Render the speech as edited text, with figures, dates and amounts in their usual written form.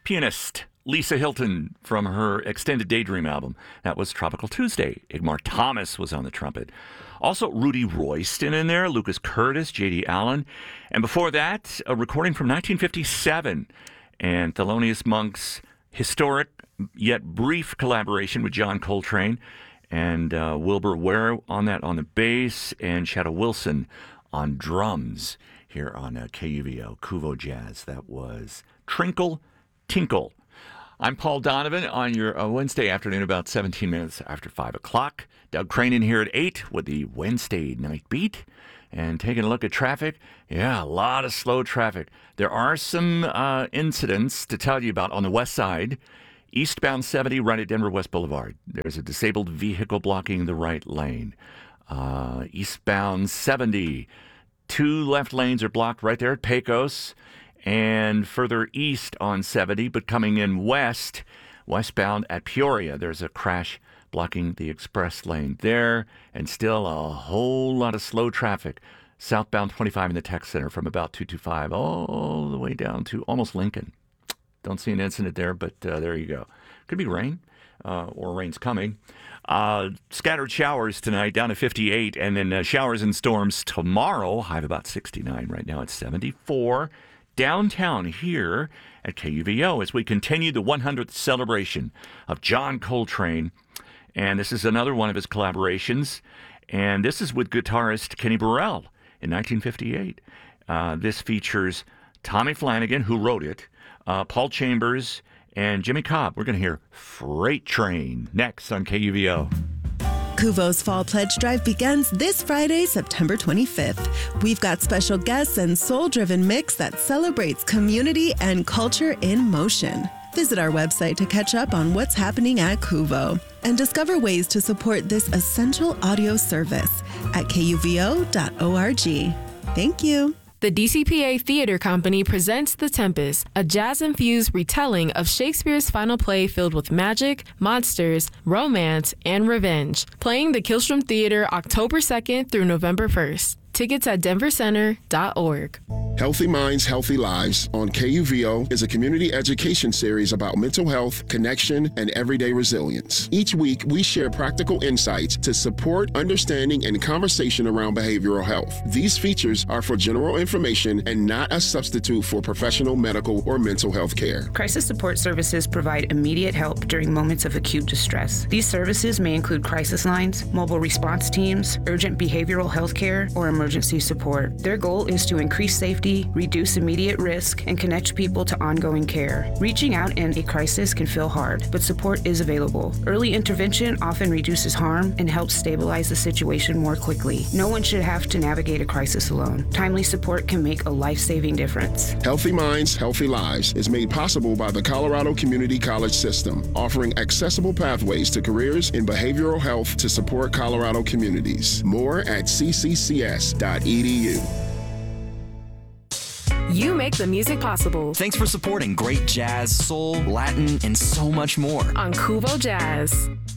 pianist Lisa Hilton from her Extended Daydream album. That was Tropical Tuesday. Igmar Thomas was on the trumpet. Also, Rudy Royston in there, Lucas Curtis, J.D. Allen. And before that, a recording from 1957 and Thelonious Monk's historic yet brief collaboration with John Coltrane and Wilbur Ware on that on the bass and Shadow Wilson on drums here on KUVO, Kuvo Jazz. That was Trinkle Tinkle. I'm Paul Donovan on your Wednesday afternoon, about 17 minutes after 5 o'clock. Doug Crane in here at 8 with the Wednesday Night Beat. And taking a look at traffic, yeah, a lot of slow traffic. There are some incidents to tell you about on the west side. Eastbound 70 right at Denver West Boulevard. There's a disabled vehicle blocking the right lane. Eastbound 70, 2 left lanes are blocked right there at Pecos. And further east on 70, but coming in westbound at Peoria, there's a crash blocking the express lane there, and still a whole lot of slow traffic. Southbound 25 in the Tech Center from about 225 all the way down to almost Lincoln. Don't see an incident there, but there you go. Could be rain, or rain's coming. Scattered showers tonight, down to 58, and then showers and storms tomorrow, high of about 69. Right now it's 74. Downtown here at KUVO as we continue the 100th celebration of John Coltrane. And this is another one of his collaborations. And this is with guitarist Kenny Burrell in 1958. This features Tommy Flanagan, who wrote it, Paul Chambers, and Jimmy Cobb. We're going to hear Freight Train next on KUVO. Kuvo's Fall Pledge Drive begins this Friday, September 25th. We've got special guests and soul-driven mix that celebrates community and culture in motion. Visit our website to catch up on what's happening at Kuvo and discover ways to support this essential audio service at kuvo.org. Thank you. The DCPA Theater Company presents The Tempest, a jazz-infused retelling of Shakespeare's final play filled with magic, monsters, romance, and revenge. Playing the Killstrom Theater October 2nd through November 1st. Tickets at denvercenter.org. Healthy Minds, Healthy Lives on KUVO is a community education series about mental health, connection, and everyday resilience. Each week, we share practical insights to support understanding and conversation around behavioral health. These features are for general information and not a substitute for professional medical or mental health care. Crisis support services provide immediate help during moments of acute distress. These services may include crisis lines, mobile response teams, urgent behavioral health care, or emergency support. Their goal is to increase safety, reduce immediate risk, and connect people to ongoing care. Reaching out in a crisis can feel hard, but support is available. Early intervention often reduces harm and helps stabilize the situation more quickly. No one should have to navigate a crisis alone. Timely support can make a life-saving difference. Healthy Minds, Healthy Lives is made possible by the Colorado Community College System, offering accessible pathways to careers in behavioral health to support Colorado communities. More at cccs.edu. You make the music possible. Thanks for supporting great jazz, soul, Latin, and so much more On Kuvo Jazz.